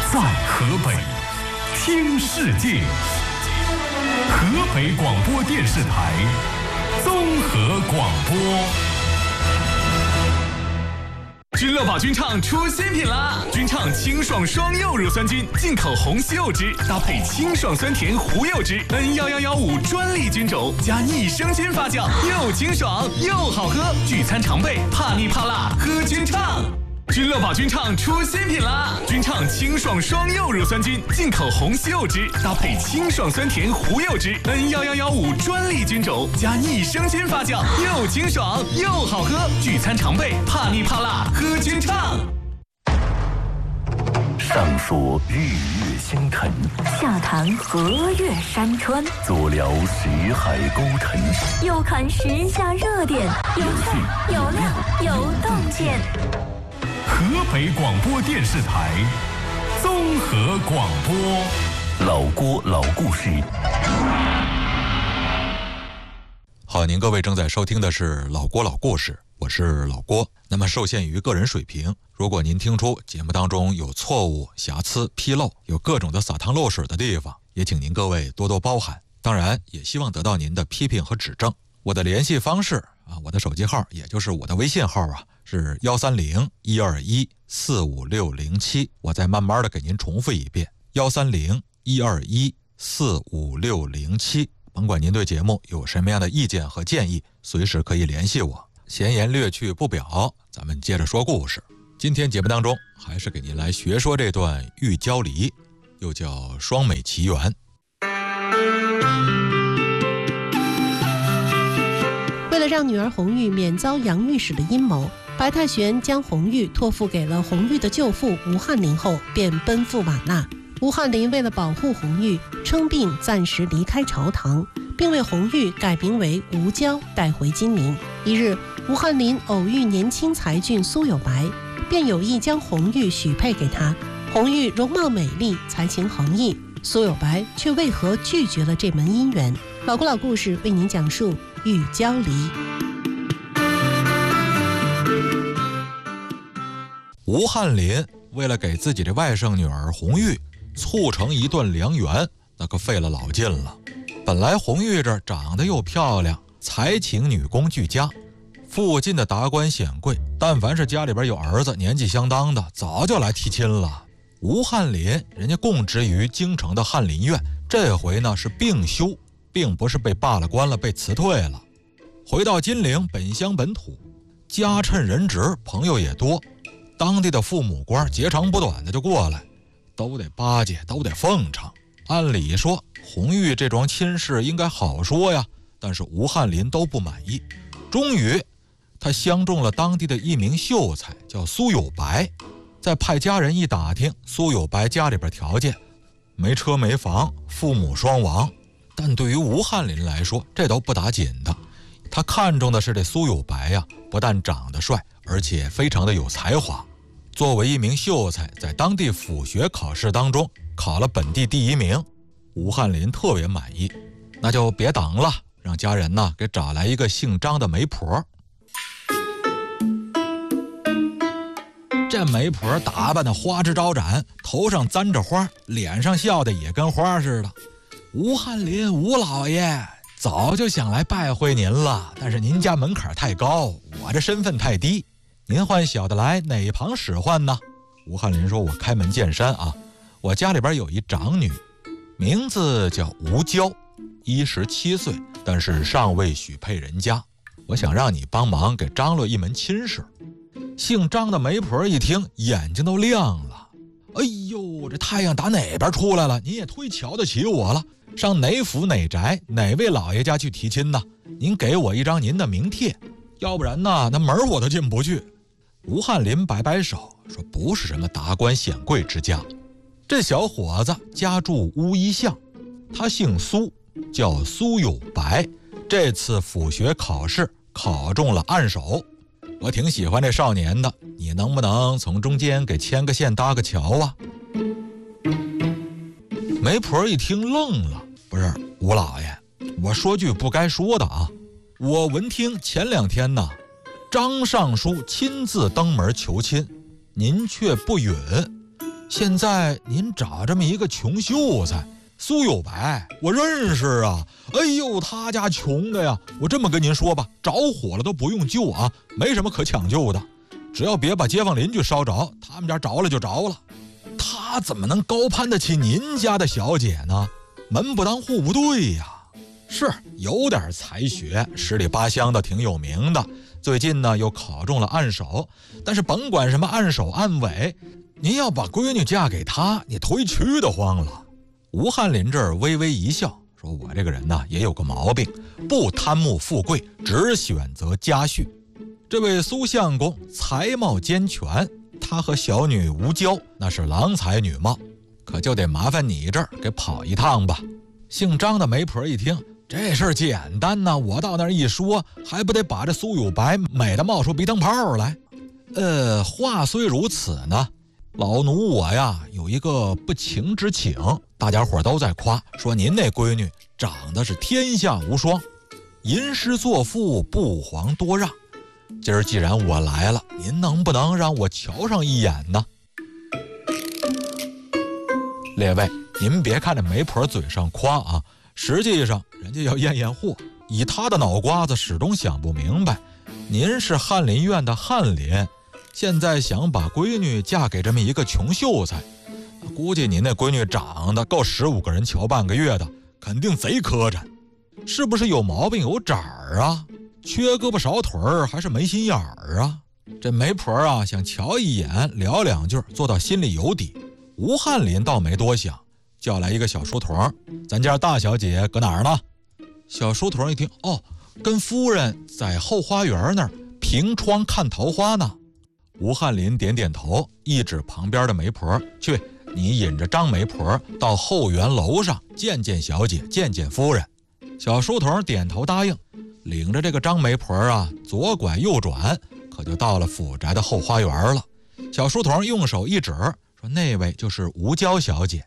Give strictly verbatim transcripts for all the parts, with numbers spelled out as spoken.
在河北听世界，河北广播电视台综合广播。君乐宝君畅出新品啦！君畅清爽双柚乳酸菌，进口红西柚汁，搭配清爽酸甜胡柚汁 N 一一一五专利菌种，加益生菌发酵，又清爽又好喝。聚餐常备，怕腻怕辣，喝君畅。君乐宝君畅出新品啦！君畅清爽双柚乳酸菌，进口红西柚汁，搭配清爽酸甜胡柚汁 N 一一一五专利菌种，加益生菌发酵，又清爽又好喝。聚餐常备，怕腻怕辣，喝君畅。 上说日月星辰， 下谈河岳山川， 左聊徐海沟沉， 右看时下热点，有趣有料有洞见。 河北广播电视台综合广播， 老郭老故事。 好，您各位正在收听的是老郭老故事，我是老郭。那么受限于个人水平，如果您听出节目当中有错误、瑕疵、纰漏，有各种的洒汤漏水的地方，也请您各位多多包涵。当然也希望得到您的批评和指正。我的联系方式啊，我的手机号也就是我的微信号啊，是幺三零一二一四五六零七。我再慢慢的给您重复一遍，幺三零一二一四五六零七。甭管您对节目有什么样的意见和建议，随时可以联系我。闲言略去不表，咱们接着说故事。今天节目当中还是给您来学说这段玉娇梨，又叫双美奇缘。 为了让女儿红玉免遭杨御史的阴谋，白太玄将红玉托付给了红玉的舅父吴翰林后，便奔赴瓦剌。吴翰林为了保护红玉，称病暂时离开朝堂，并为红玉改名为吴娇，带回金陵。一日，吴翰林偶遇年轻才俊苏有白，便有意将红玉许配给他。红玉容貌美丽，才情横溢，苏有白却为何拒绝了这门姻缘？老郭老故事为您讲述玉娇梨。 吴翰林为了给自己的外甥女儿红玉促成一段良缘，那可费了老劲了。本来红玉这长得又漂亮，才情女工俱佳，附近的达官显贵但凡是家里边有儿子年纪相当的，早就来提亲了。吴翰林人家供职于京城的翰林院，这回呢是病休，并不是被罢了官了，被辞退了。回到金陵本乡本土，家趁人直，朋友也多，当地的父母官截长补短的就过来，都得巴结，都得奉承。按理说红玉这桩亲事应该好说呀，但是吴翰林都不满意。终于他相中了当地的一名秀才，叫苏有白。再派家人一打听，苏有白家里边条件没车没房，父母双亡，但对于吴翰林来说这都不打紧的。他看中的是这苏有白呀，不但长得帅，而且非常的有才华。作为一名秀才，在当地府学考试当中考了本地第一名，吴翰林特别满意。那就别等了，让家人呢给找来一个姓张的媒婆。这媒婆打扮的花枝招展，头上簪着花，脸上笑的也跟花似的。吴翰林，吴老爷，早就想来拜会您了，但是您家门槛太高，我这身份太低，您唤小的来哪旁使唤呢？吴翰林说，我开门见山啊，我家里边有一长女，名字叫吴娇，一十七岁，但是尚未许配人家，我想让你帮忙给张罗一门亲事。姓张的媒婆一听，眼睛都亮了。哎呦，这太阳打哪边出来了？您也忒瞧得起我了，上哪府哪宅哪位老爷家去提亲呢？您给我一张您的名帖，要不然呢那门我都进不去。吴翰林摆摆手说，不是什么达官显贵之家，这小伙子家住乌衣巷，他姓苏，叫苏有白，这次府学考试考中了按手，我挺喜欢这少年的，你能不能从中间给牵个线搭个桥啊？媒婆一听愣了，不是吴老爷，我说句不该说的啊，我闻听前两天呢，张尚书亲自登门求亲，您却不允， 现在您找这么一个穷秀才苏有白，我认识啊。哎呦，他家穷的呀！我这么跟您说吧，着火了都不用救啊，没什么可抢救的，只要别把街坊邻居烧着，他们家着了就着了。他怎么能高攀得起您家的小姐呢？门不当户不对呀。是有点才学，十里八乡的挺有名的，最近呢又考中了按手。但是甭管什么按手按尾，您要把闺女嫁给他，你忒屈得慌了。吴翰林这儿微微一笑，说我这个人呢也有个毛病，不贪慕富贵，只选择家婿。这位苏相公才貌兼全，他和小女吴娇那是郎才女貌，可就得麻烦你这儿给跑一趟吧。姓张的媒婆一听，这事儿简单呐，我到那儿一说，还不得把这苏有白美得冒出鼻灯泡来？呃，话虽如此呢，老奴我呀有一个不情之请，大家伙都在夸，说您那闺女长得是天下无双，吟诗作赋不遑多让。今儿既然我来了，您能不能让我瞧上一眼呢？列位，您别看这媒婆嘴上夸啊，实际上人家要验验货，以他的脑瓜子始终想不明白，您是翰林院的翰林，现在想把闺女嫁给这么一个穷秀才，估计您那闺女长得够十五个人瞧半个月的，肯定贼磕碜，是不是有毛病有褶儿啊？缺胳膊少腿儿还是没心眼儿啊？这媒婆啊想瞧一眼聊两句，做到心里有底。吴翰林倒没多想，叫来一个小书童，咱家大小姐搁哪儿呢？小书童一听，哦，跟夫人在后花园那儿凭窗看桃花呢。吴翰林点点头，一指旁边的媒婆，去，你引着张媒婆到后园楼上见见小姐，见见夫人。小书童点头答应，领着这个张媒婆啊左拐右转，可就到了府宅的后花园了。小书童用手一指，说那位就是吴娇小姐。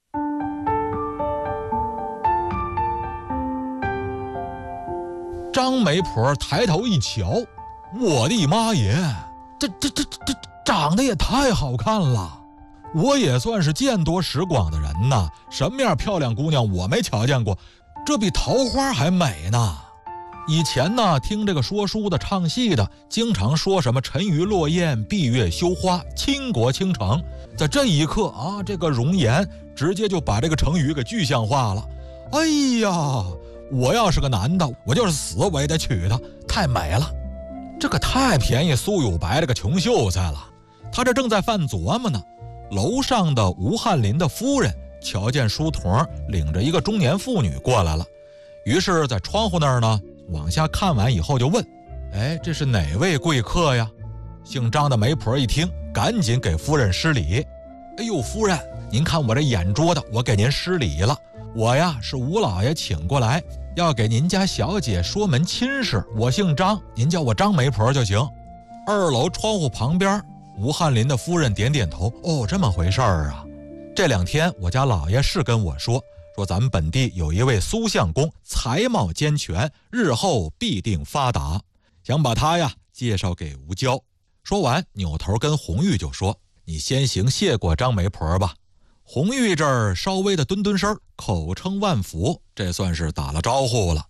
张媒婆抬头一瞧，我的妈耶，这这这这长得也太好看了，我也算是见多识广的人呐，什么样漂亮姑娘我没瞧见过，这比桃花还美呢。以前呢，听这个说书的唱戏的经常说什么沉鱼落雁闭月羞花倾国倾城，在这一刻啊，这个容颜直接就把这个成语给具象化了。哎呀，我要是个男的，我就是死我也得娶她，太美了。这可太便宜苏有白这个穷秀才了。他这正在犯琢磨呢，楼上的吴翰林的夫人瞧见书童领着一个中年妇女过来了，于是在窗户那儿呢往下看完以后就问，哎，这是哪位贵客呀？姓张的媒婆一听，赶紧给夫人施礼。哎呦，夫人，您看我这眼拙的，我给您施礼了。我呀是吴老爷请过来，要给您家小姐说门亲事，我姓张，您叫我张媒婆就行。二楼窗户旁边，吴翰林的夫人点点头，哦，这么回事儿啊。这两天我家老爷是跟我说，说咱们本地有一位苏相公才貌兼全，日后必定发达，想把他呀介绍给吴娇。说完扭头跟红玉就说，你先行谢过张媒婆吧。红玉这儿稍微的蹲蹲身，口称万福，这算是打了招呼了。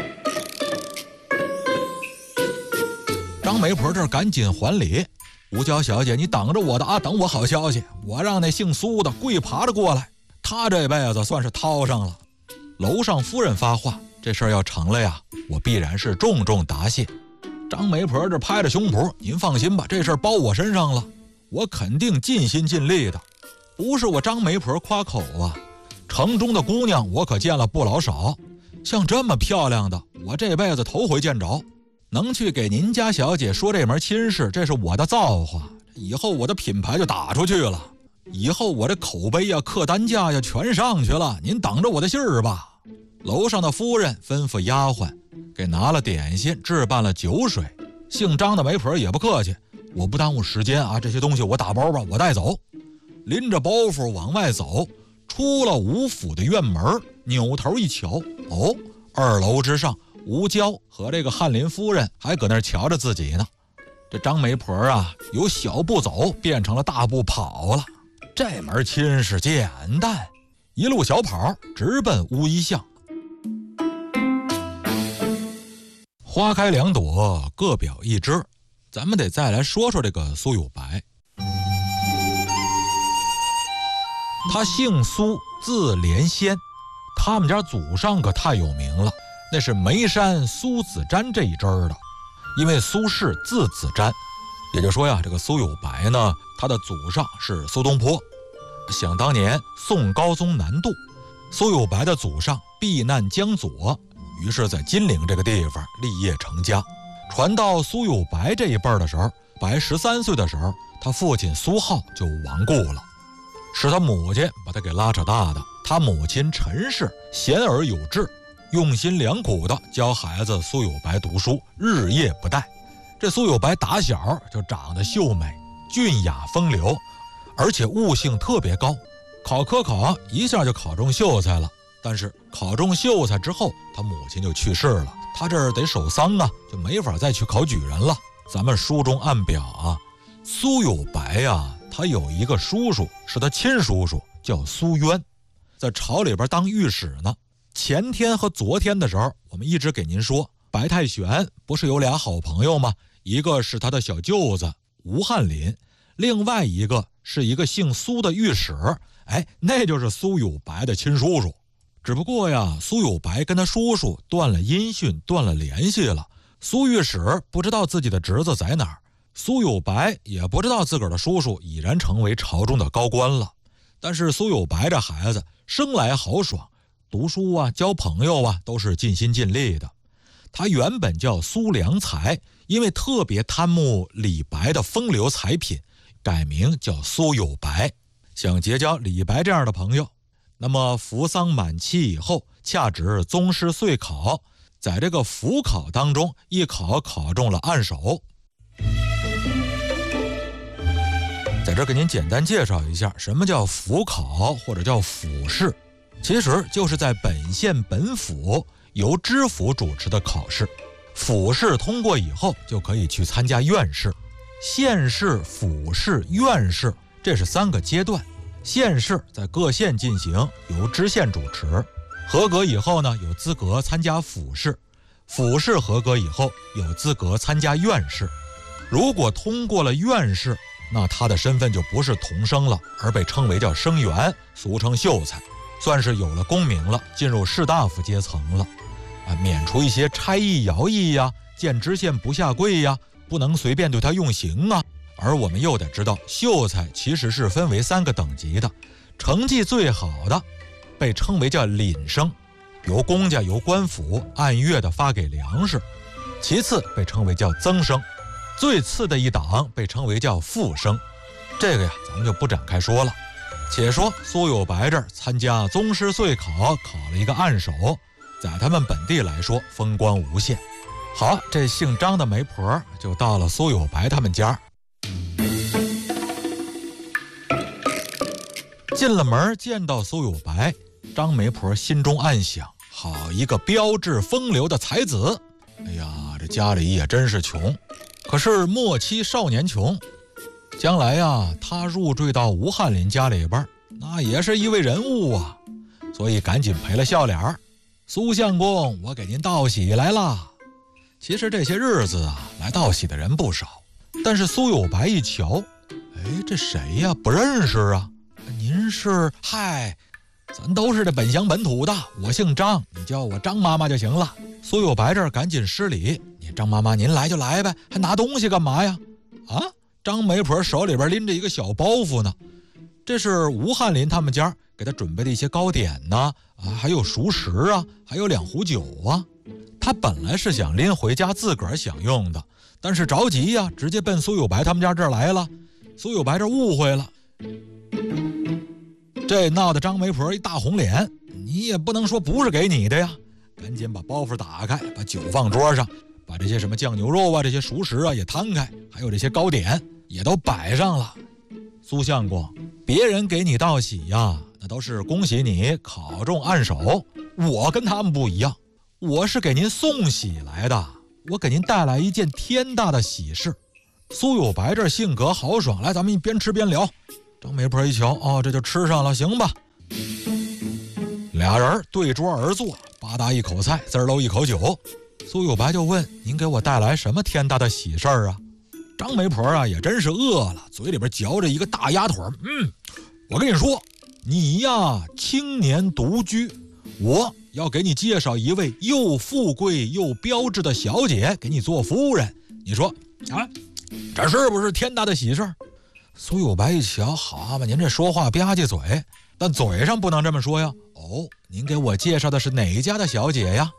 张媒婆这儿赶紧还礼，吴娇小姐你等着我的啊，等我好消息，我让那姓苏的跪爬着过来，他这辈子算是掏上了。楼上夫人发话，这事儿要成了呀，我必然是重重答谢。张媒婆这拍着胸脯，您放心吧，这事儿包我身上了，我肯定尽心尽力的。不是我张媒婆夸口啊，城中的姑娘我可见了不老少，像这么漂亮的我这辈子头回见着。能去给您家小姐说这门亲事，这是我的造化，以后我的品牌就打出去了，以后我这口碑呀客单价呀全上去了，您等着我的信儿吧。楼上的夫人吩咐丫鬟给拿了点心，置办了酒水。姓张的媒婆也不客气，我不耽误时间啊，这些东西我打包吧，我带走。拎着包袱往外走，出了吴府的院门，扭头一瞧，哦，二楼之上吴娇和这个翰林夫人还搁那儿瞧着自己呢。这张媒婆啊由小步走变成了大步跑了， 这门亲事简单，一路小跑直奔乌衣巷。花开两朵，各表一枝，咱们得再来说说这个苏有白。他姓苏，字连仙，他们家祖上可太有名了，那是眉山苏子瞻这一支的。因为苏轼字子瞻，也就是说呀，这个苏有白呢，他的祖上是苏东坡。想当年宋高宗南渡，苏有白的祖上避难江左，于是在金陵这个地方立业成家。传到苏有白这一辈的时候，白十三岁的时候，他父亲苏浩就亡故了，是他母亲把他给拉扯大的。他母亲陈氏贤而有志，用心良苦的教孩子苏有白读书，日夜不怠。这苏有白打小就长得秀美、俊雅风流，而且悟性特别高，考科考一下就考中秀才了。但是考中秀才之后，他母亲就去世了，他这儿得守丧啊，就没法再去考举人了。咱们书中暗表啊，苏有白啊，他有一个叔叔是他亲叔叔，叫苏渊，在朝里边当御史呢。前天和昨天的时候，我们一直给您说，白太玄不是有俩好朋友吗？一个是他的小舅子吴翰林，另外一个是一个姓苏的御史，哎，那就是苏有白的亲叔叔。只不过呀，苏有白跟他叔叔断了音讯，断了联系了。苏御史不知道自己的侄子在哪儿，苏有白也不知道自个儿的叔叔已然成为朝中的高官了。但是苏有白这孩子生来豪爽，读书啊，交朋友啊，都是尽心尽力的。他原本叫苏良才，因为特别贪慕李白的风流才品，改名叫苏有白，想结交李白这样的朋友。那么扶丧满期以后，恰值宗师岁考，在这个府考当中一考考中了按手。在这给您简单介绍一下什么叫府考或者叫府试，其实就是在本县本府由知府主持的考试。府试通过以后就可以去参加院试，县试、府试、院试这是三个阶段。县试在各县进行，由知县主持，合格以后呢，有资格参加府试，府试合格以后有资格参加院试。如果通过了院试，那他的身份就不是童生了，而被称为叫生员，俗称秀才，算是有了功名了，进入士大夫阶层了啊，免除一些差役徭役呀，见知县不下跪呀，不能随便对他用刑啊。而我们又得知道，秀才其实是分为三个等级的，成绩最好的被称为叫廪生，由公家由官府按月的发给粮食；其次被称为叫增生，最次的一档被称为叫副生。这个呀，咱们就不展开说了。且说苏有白这儿参加宗师岁考，考了一个按手，在他们本地来说风光无限。好，这姓张的媒婆就到了苏有白他们家。进了门见到苏有白，张媒婆心中暗想，好一个标致风流的才子。哎呀，这家里也真是穷，可是莫欺少年穷，将来呀，他入赘到吴翰林家里边，那也是一位人物啊。所以赶紧赔了笑脸，苏相公，我给您道喜来了。其实这些日子啊，来道喜的人不少，但是苏有白一瞧，哎，这谁呀？不认识啊。您是？嗨，咱都是这本乡本土的，我姓张，你叫我张妈妈就行了。苏有白这儿赶紧施礼，你张妈妈您来就来呗，还拿东西干嘛呀？啊，张媒婆手里边拎着一个小包袱呢，这是吴翰林他们家给他准备的一些糕点呢，啊，还有熟食啊，还有两壶酒啊。他本来是想拎回家自个儿享用的，但是着急呀，直接奔苏有白他们家这儿来了。苏有白这误会了，这闹得张媒婆一大红脸，你也不能说不是给你的呀，赶紧把包袱打开，把酒放桌上，把这些什么酱牛肉啊，这些熟食啊也摊开，还有这些糕点也都摆上了。苏相公，别人给你道喜呀，那都是恭喜你考中按手，我跟他们不一样，我是给您送喜来的，我给您带来一件天大的喜事。苏有白这性格豪爽，来，咱们边吃边聊。 张媒婆一瞧，哦，这就吃上了，行吧。俩人对桌而坐，吧嗒一口菜，滋儿喽一口酒。苏有白就问：您给我带来什么天大的喜事儿啊？张媒婆啊也真是饿了，嘴里边嚼着一个大鸭腿。嗯，我跟你说，你呀青年独居，我要给你介绍一位又富贵又标致的小姐给你做夫人。你说啊，这是不是天大的喜事儿？苏有白一瞧，好嘛，您这说话吧唧嘴，但嘴上不能这么说呀。哦，您给我介绍的是哪一家的小姐呀？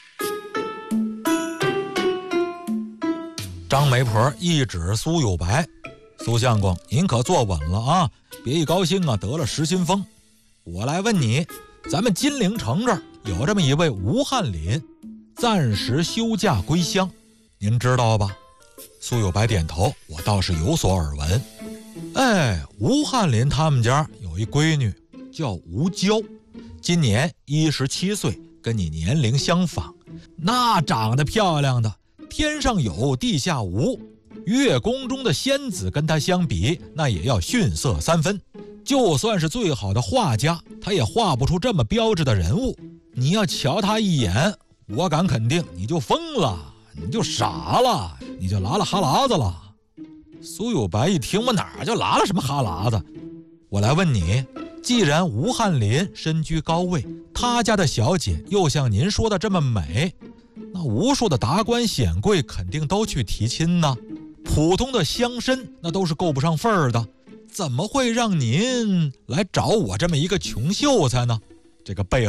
张媒婆一指苏有白：苏相公，您可坐稳了啊，别一高兴啊得了失心疯。我来问你，咱们金陵城这儿有这么一位吴翰林，暂时休假归乡，您知道吧？苏有白点头，我倒是有所耳闻。哎，吴翰林他们家有一闺女叫吴娇，今年一十七岁，跟你年龄相仿，那长得漂亮的天上有地下无，月宫中的仙子跟她相比，那也要逊色三分。就算是最好的画家，他也画不出这么标致的人物。你要瞧他一眼，我敢肯定你就疯了，你就傻了，你就拉了哈喇子了。苏有白一听，我哪儿就拉了什么哈喇子？我来问你，既然吴翰林身居高位，他家的小姐又像您说的这么美，那无数的达官显贵肯定都去提亲呢，普通的乡绅那都是够不上份儿的，怎么会让您来找我这么一个穷秀才呢？这个背